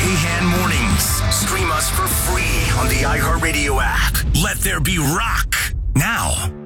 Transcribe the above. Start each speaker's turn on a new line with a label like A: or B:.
A: Mahan Mornings. Stream us for free on the iHeartRadio app. Let there be rock now.